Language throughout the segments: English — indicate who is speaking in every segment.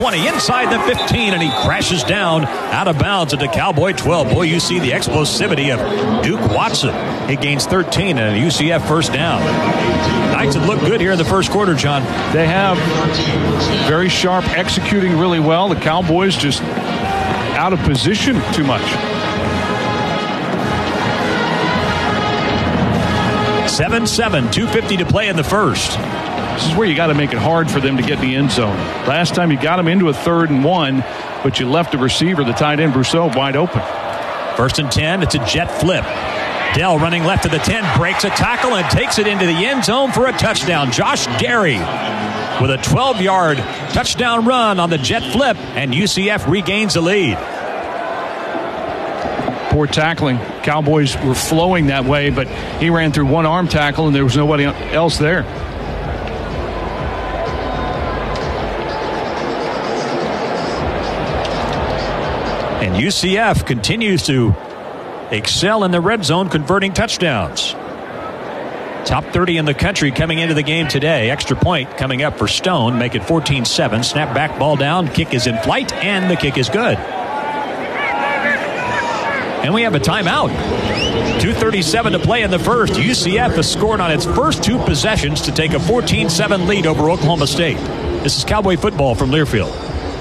Speaker 1: 20 inside the 15, and he crashes down out of bounds at the Cowboy 12. Boy, you see the explosivity of Duke Watson. He gains 13 and a UCF first down. Knights have looked good here in the first quarter, John.
Speaker 2: They have. Very sharp, executing really well. The Cowboys just out of position too much.
Speaker 1: 7-7, 2:50 to play in the first.
Speaker 2: This is where you got to make it hard for them to get in the end zone. Last time you got them into a 3rd and 1, but you left the receiver, the tight end, Brousseau, wide open.
Speaker 1: 1st and 10, it's a jet flip. Dell running left to the 10, breaks a tackle and takes it into the end zone for a touchdown. Josh Derry with a 12-yard touchdown run on the jet flip, and UCF regains the lead.
Speaker 2: Poor tackling. Cowboys were flowing that way, but he ran through one arm tackle and there was nobody else there.
Speaker 1: And UCF continues to excel in the red zone, converting touchdowns. Top 30 in the country coming into the game today. Extra point coming up for Stone. Make it 14-7. Snap back, ball down. Kick is in flight, and the kick is good. And we have a timeout. 2:37 to play in the first. UCF has scored on its first 2 possessions to take a 14-7 lead over Oklahoma State. This is Cowboy football from Learfield.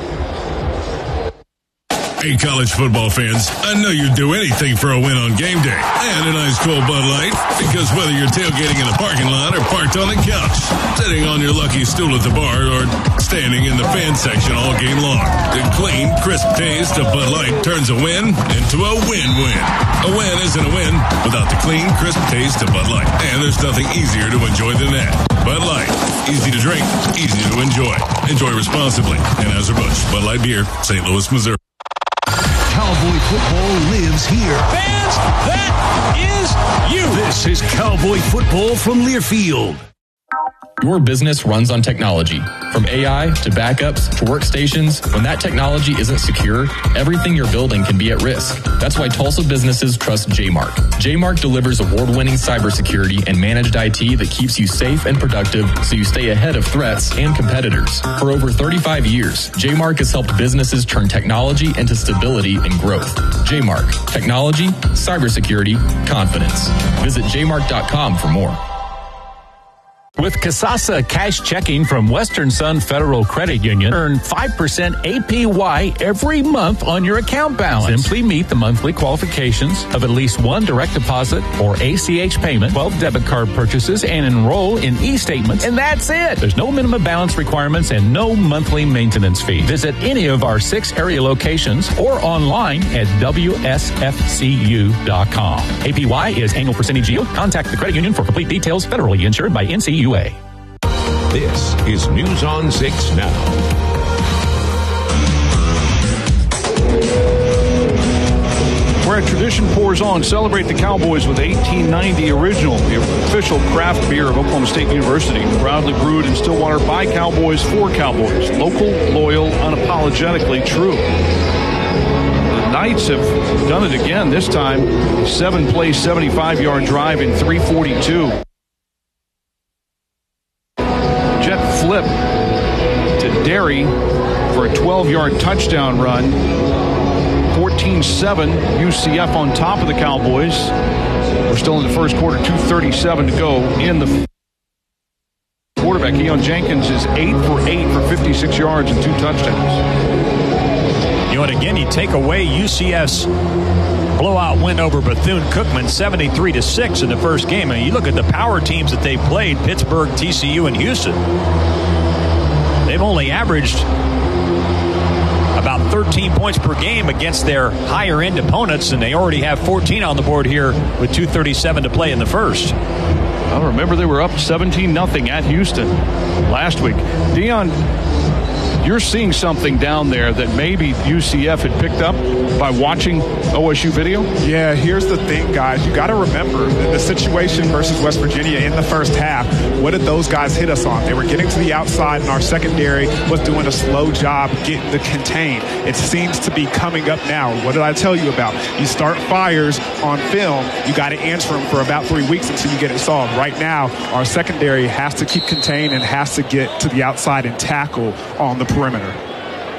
Speaker 3: Hey, college football fans, I know you'd do anything for a win on game day and a nice cold Bud Light, because whether you're tailgating in a parking lot or parked on the couch, sitting on your lucky stool at the bar, or standing in the fan section all game long, the clean, crisp taste of Bud Light turns a win into a win-win. A win isn't a win without the clean, crisp taste of Bud Light, and there's nothing easier to enjoy than that. Bud Light, easy to drink, easy to enjoy. Enjoy responsibly. Anheuser-Busch, Bud Light Beer, St. Louis, Missouri.
Speaker 4: Cowboy football lives here.
Speaker 1: Fans, that is you.
Speaker 4: This is Cowboy football from Learfield.
Speaker 5: Your business runs on technology. From AI to backups to workstations, when that technology isn't secure, everything you're building can be at risk. That's why Tulsa businesses trust JMark. JMark delivers award-winning cybersecurity and managed IT that keeps you safe and productive so you stay ahead of threats and competitors. For over 35 years, JMark has helped businesses turn technology into stability and growth. JMark. Technology, cybersecurity, confidence. Visit jmark.com for more.
Speaker 6: With Kasasa Cash Checking from Western Sun Federal Credit Union, earn 5% APY every month on your account balance. Simply meet the monthly qualifications of at least 1 direct deposit or ACH payment, 12 debit card purchases, and enroll in e-statements, and that's it. There's no minimum balance requirements and no monthly maintenance fee. Visit any of our 6 area locations or online at WSFCU.com. APY is annual percentage yield. Contact the credit union for complete details. Federally insured by NCUA.
Speaker 4: This is News on 6 Now.
Speaker 2: Where tradition pours on, celebrate the Cowboys with 1890 Original, the official craft beer of Oklahoma State University. Proudly brewed in Stillwater by Cowboys for Cowboys. Local, loyal, unapologetically true. The Knights have done it again, this time 7-play, 75-yard drive in 3:42. Jet flip to Derry for a 12-yard touchdown run. 14-7, UCF on top of the Cowboys. We're still in the first quarter, 2:37 to go in the quarterback. Keon Jenkins is 8 for 8 for 56 yards and 2 touchdowns.
Speaker 1: You know, and again, you take away UCF's blowout win over Bethune-Cookman, 73-6 in the first game. And you look at the power teams that they played, Pittsburgh, TCU, and Houston. They've only averaged about 13 points per game against their higher-end opponents, and they already have 14 on the board here with 2:37 to play in the first.
Speaker 2: Well, remember, they were up 17-0 at Houston last week. Dion, you're seeing something down there that maybe UCF had picked up by watching OSU video?
Speaker 7: Yeah, here's the thing, guys. You got to remember the situation versus West Virginia in the first half. What did those guys hit us on? They were getting to the outside, and our secondary was doing a slow job getting to contain. It seems to be coming up now. What did I tell you about? You start fires on film, you got to answer them for about 3 weeks until you get it solved. Right now, our secondary has to keep contained and has to get to the outside and tackle on the perimeter.